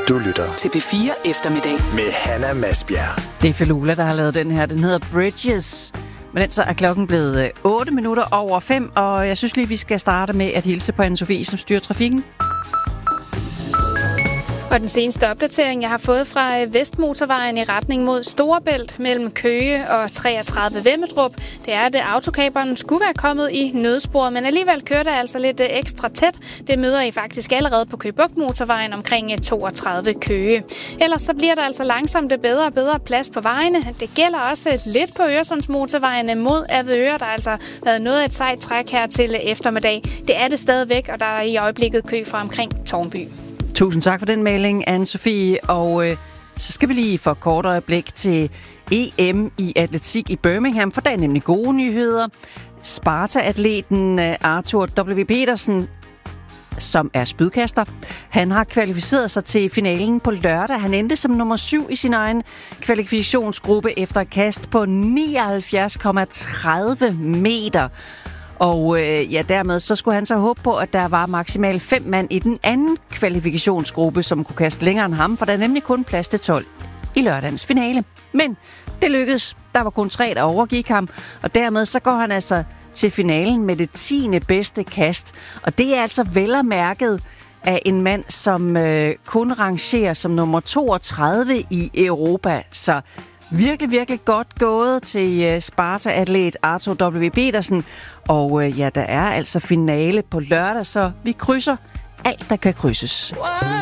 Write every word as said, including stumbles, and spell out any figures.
Du lytter til P fire Eftermiddag med Hanna Masbjerg. Det er Falula, der har lavet den her. Den hedder Bridges. Men altså er klokken blevet otte minutter over fem, og jeg synes lige, vi skal starte med at hilse på Anne-Sophie, som styrer trafikken. Og den seneste opdatering, jeg har fået fra Vestmotorvejen i retning mod Storebælt mellem Køge og treogtredive Vemmedrup, det er, at autokaberen skulle være kommet i nødsporet, men alligevel kører det altså lidt ekstra tæt. Det møder I faktisk allerede på Køge Bugt Motorvejen omkring toogtredive Køge. Ellers så bliver der altså langsomt bedre og bedre plads på vejene. Det gælder også lidt på Øresundsmotorvejen mod Avedøre. Der har altså været noget af et sejt træk her til eftermiddag. Det er det stadigvæk, og der er i øjeblikket kø fra omkring Tårnby. Tusind tak for den melding, Anne-Sophie. Og øh, så skal vi lige for kort øjeblik til E M i atletik i Birmingham, for der er nemlig gode nyheder. Sparta-atleten Arthur W. Petersen, som er spydkaster, han har kvalificeret sig til finalen på lørdag. Han endte som nummer syv i sin egen kvalifikationsgruppe efter et kast på nioghalvfjerds komma tredive meter. Og øh, ja, dermed så skulle han så håbe på, at der var maksimalt fem mand i den anden kvalifikationsgruppe, som kunne kaste længere end ham, for der er nemlig kun plads til tolv i lørdagens finale. Men det lykkedes. Der var kun tre, der overgik ham, og dermed så går han altså til finalen med det tiende bedste kast. Og det er altså vel og mærket af en mand, som øh, kun rangerer som nummer toogtredive i Europa. Så virkelig, virkelig godt gået til Sparta-atlet Arthur W. Petersen. Og øh, ja, der er altså finale på lørdag, så vi krydser alt, der kan krydses.